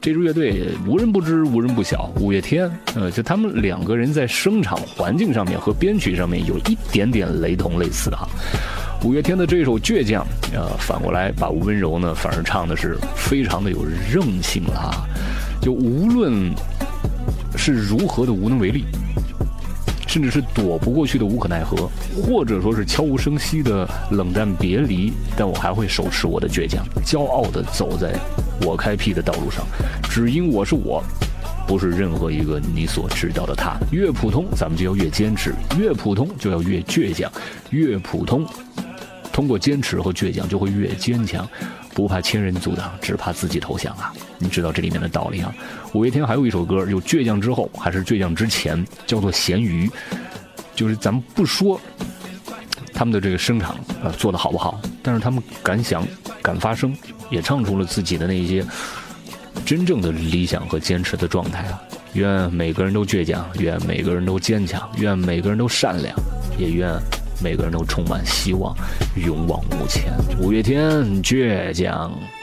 这支乐队无人不知无人不晓，五月天，就他们两个人在声场环境上面和编曲上面有一点点雷同类似哈。五月天的这首倔强，反过来把温柔呢反而唱的是非常的有韧性了哈。就无论是如何的无能为力，甚至是躲不过去的无可奈何，或者说是悄无声息的冷淡别离，但我还会手持我的倔强，骄傲地走在我开辟的道路上，只因我是我，不是任何一个你所知道的他。越普通咱们就要越坚持，越普通就要越倔强，越普通通过坚持和倔强就会越坚强，不怕千人阻挡，只怕自己投降啊！你知道这里面的道理啊？五月天还有一首歌，有倔强之后还是倔强之前，叫做《咸鱼》，就是咱们不说他们的这个声场做得好不好，但是他们敢想敢发声，也唱出了自己的那些真正的理想和坚持的状态啊！愿每个人都倔强，愿每个人都坚强，愿每个人都善良，也愿每个人都充满希望，勇往无前。五月天倔强。